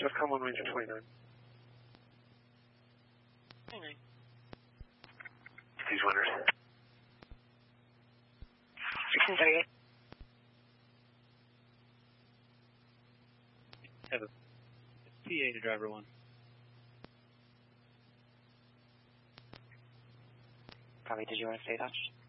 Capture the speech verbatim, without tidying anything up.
Just come on Ranger twenty-nine. twenty-nine. These winners. sixteen thirty-eight. Have a P A to driver one. Probably, did you want to stay touched?